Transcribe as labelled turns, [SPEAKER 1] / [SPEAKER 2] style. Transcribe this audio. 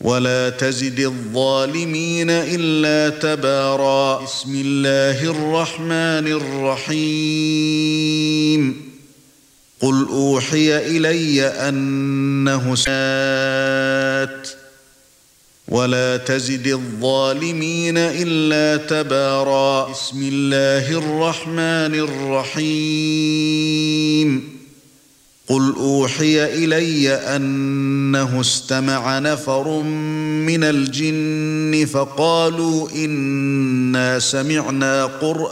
[SPEAKER 1] ولا تزد الظالمين إلا تبارا. بسم الله الرحمن الرحيم. قل أوحي إلي أنه استمعت ولا تزد الظالمين إلا تبارا. بسم الله الرحمن الرحيم. قل أوحي إلي أنه استمع نفر من الجن فقالوا إنا سمعنا قرآنا